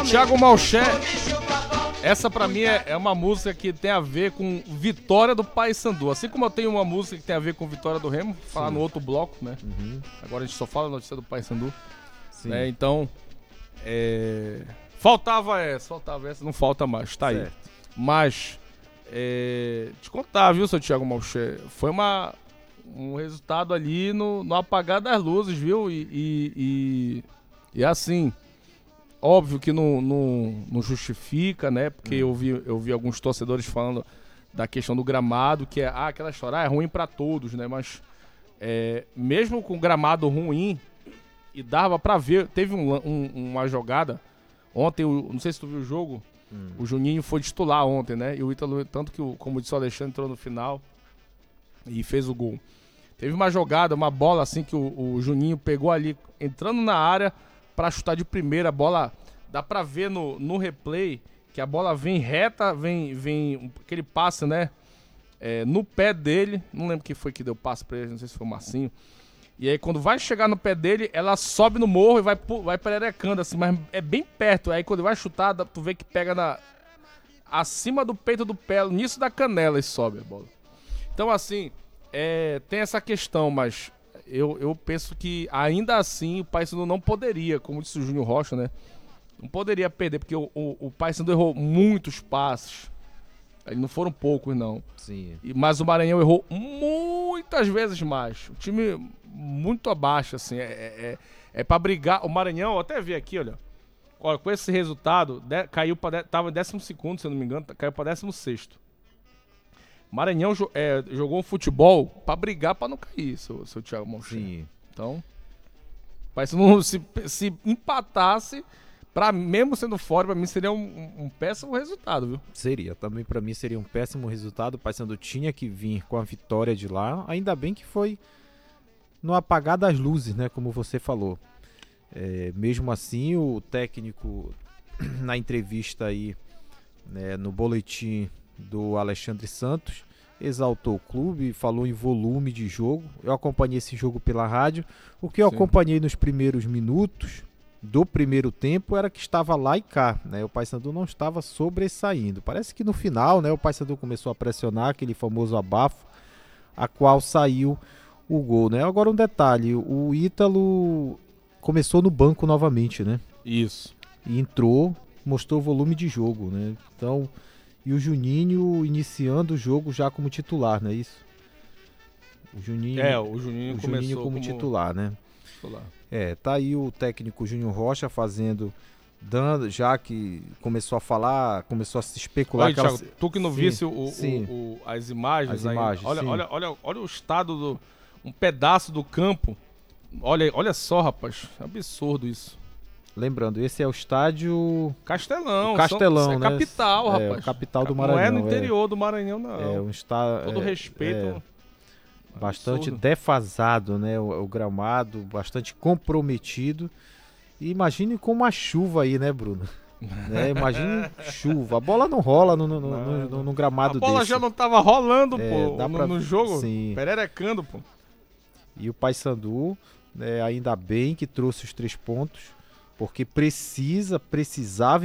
Thiago Malcher, essa pra mim é uma música que tem a ver com vitória do Paysandu. Assim como eu tenho uma música que tem a ver com vitória do Remo, falar no outro bloco, né? Agora a gente só fala a notícia do Paysandu. Né? Então, faltava essa, não falta mais, tá aí. Mas, te contar, viu, seu Thiago Malcher, foi um resultado ali no apagar das luzes, viu? E assim, óbvio que não justifica, né? Porque eu vi alguns torcedores falando da questão do gramado, que aquela história é ruim pra todos, né? Mas mesmo com o gramado ruim, e dava pra ver, teve uma jogada ontem, não sei se tu viu o jogo, o Juninho foi titular ontem, né? E o Ítalo, tanto que, como disse o Alexandre, entrou no final e fez o gol. Teve uma jogada, uma bola assim que o Juninho pegou ali, entrando na área pra chutar de primeira. A bola, dá pra ver no replay que a bola vem reta, vem aquele passe, né? No pé dele, não lembro quem foi que deu passe pra ele, não sei se foi o Marcinho. E aí quando vai chegar no pé dele, ela sobe no morro e vai pererecando assim, mas é bem perto. Aí quando vai chutar, tu vê que pega acima do peito do pé, no início da canela e sobe a bola. Então assim, tem essa questão, mas eu penso que ainda assim o Paysandu não poderia, como disse o Júnior Rocha, né? Não poderia perder, porque o Paysandu errou muitos passes. Não foram poucos, não. Sim. Mas o Maranhão errou muitas vezes mais. O time muito abaixo, assim. É pra brigar. O Maranhão, eu até vi aqui, olha. Olha, com esse resultado, caiu pra. Tava em 12º, se eu não me engano, caiu pra 16º. Maranhão jogou um futebol pra brigar pra não cair, seu Thiago Malcher. Sim. Então, se empatasse, mesmo sendo fora, pra mim seria um péssimo resultado, viu? Seria, também pra mim seria um péssimo resultado. O Paysandu tinha que vir com a vitória de lá. Ainda bem que foi no apagar das luzes, né? Como você falou. Mesmo assim, o técnico, na entrevista aí, né, no boletim do Alexandre Santos, exaltou o clube, falou em volume de jogo. Eu acompanhei esse jogo pela rádio. O que eu acompanhei nos primeiros minutos do primeiro tempo era que estava lá e cá, né? O Paysandu não estava sobressaindo. Parece que no final, né, o Paysandu começou a pressionar, aquele famoso abafo, a qual saiu o gol, né? Agora um detalhe, o Ítalo começou no banco novamente, né? Isso. E entrou, mostrou volume de jogo, né? Então, e o Juninho iniciando o jogo já como titular, não é isso? O Juninho começou como titular, né? Titular. Tá aí o técnico Júnior Rocha já que começou a falar, começou a se especular. Olha, Thiago, tu que não visse as imagens, olha o estado um pedaço do campo. Olha só, rapaz, absurdo isso. Lembrando, esse é o estádio Castelão. Castelão, né? Capital, rapaz. O capital do Maranhão. Não é no interior do Maranhão, não. Todo respeito. Bastante absurdo. Defasado, né? O gramado, bastante comprometido. E imagine com uma chuva aí, né, Bruno? Imagine chuva. A bola não rola no gramado desse. A bola já não tava rolando, no jogo. Sim. Pererecando, pô. E o Paysandu, ainda bem que trouxe os 3 pontos, porque precisava